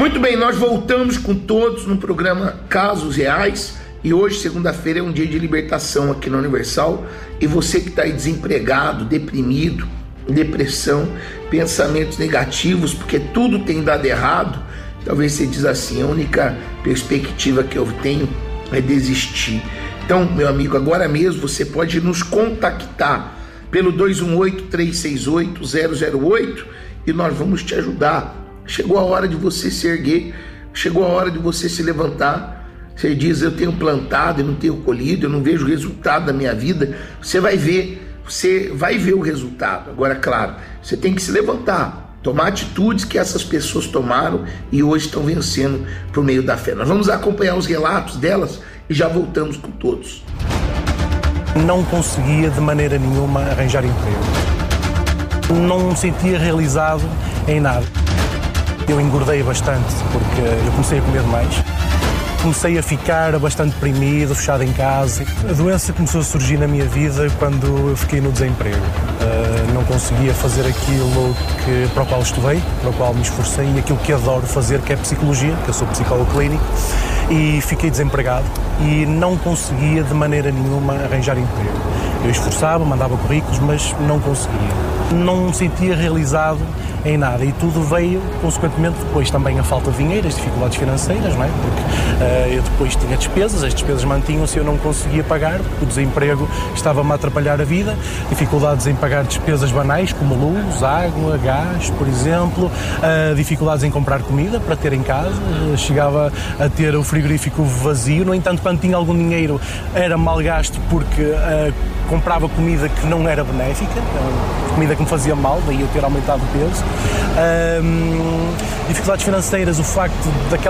Muito bem, nós voltamos com todos no programa Casos Reais e hoje, segunda-feira, é um dia de libertação aqui na Universal. E você que está aí desempregado, deprimido, depressão, pensamentos negativos, porque tudo tem dado errado, talvez você diz assim, a única perspectiva que eu tenho é desistir. Então, meu amigo, agora mesmo você pode nos contactar pelo 218-368-008 e nós vamos te ajudar. Chegou a hora de você se erguer, chegou a hora de você se levantar. Você diz, eu tenho plantado e não tenho colhido, eu não vejo o resultado da minha vida. Você vai ver o resultado. Agora, claro, você tem que se levantar, tomar atitudes que essas pessoas tomaram e hoje estão vencendo por meio da fé. Nós vamos acompanhar os relatos delas e já voltamos com todos. Não conseguia de maneira nenhuma arranjar emprego. Não me sentia realizado em nada. Eu engordei bastante porque eu comecei a comer demais. Comecei a ficar bastante deprimido, fechado em casa. A doença começou a surgir na minha vida quando eu fiquei no desemprego. Não conseguia fazer aquilo para o qual estudei, para o qual me esforcei e aquilo que adoro fazer, que é psicologia, que eu sou psicólogo clínico, e fiquei desempregado e não conseguia de maneira nenhuma arranjar emprego. Eu esforçava, mandava currículos, mas não conseguia. Não me sentia realizado em nada e tudo veio, consequentemente, depois também a falta de dinheiro, as dificuldades financeiras, não é? Porque eu depois tinha despesas, as despesas mantinham-se e eu não conseguia pagar, porque o desemprego estava-me a atrapalhar a vida, dificuldades em pagar despesas banais, como luz, água, gás, por exemplo, dificuldades em comprar comida para ter em casa, chegava a ter o frigorífico vazio, no entanto, quando tinha algum dinheiro era mal gasto porque comprava comida que não era benéfica, comida que me fazia mal, daí eu ter aumentado o peso. Dificuldades financeiras, o facto daquela